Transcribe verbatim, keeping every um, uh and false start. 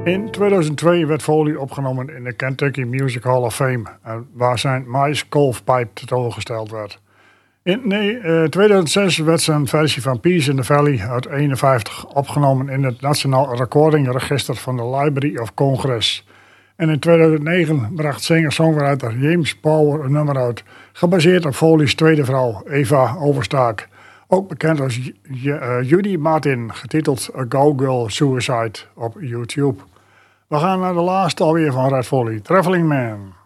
In tweeduizend twee werd Foley opgenomen in de Kentucky Music Hall of Fame, waar zijn Mice Golfpipe tentoongesteld werd. In nee, uh, tweeduizend zes werd zijn versie van Peace in the Valley uit eenenvijftig opgenomen in het Nationaal Recording Register van de Library of Congress. En in tweeduizend negen bracht singer-songwriter James Power een nummer uit, gebaseerd op Foley's tweede vrouw, Eva Overstaak. Ook bekend als J- J- uh, Judy Martin, getiteld A Go Girl Suicide op YouTube. We gaan naar de laatste alweer van Red Foley, Traveling Man.